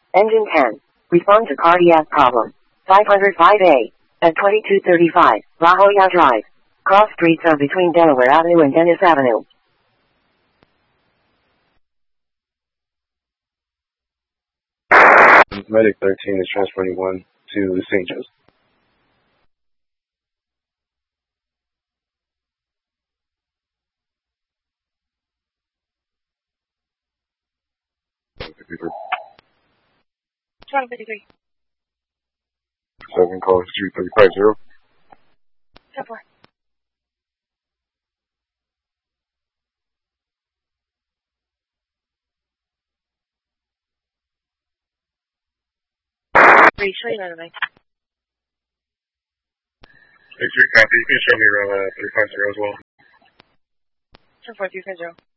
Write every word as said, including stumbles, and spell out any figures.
Engine ten. Respond to cardiac problem. five oh five A. At twenty-two thirty-five, La Jolla Drive. Cross streets are between Delaware Avenue and Dennis Avenue. Medic thirteen is transporting one to Saint Joseph. Toronto fifty-three. Seven call three three five zero. ten four. Three, show you another night. Six three copy. You can show me around uh, three five zero as well. ten four three five zero.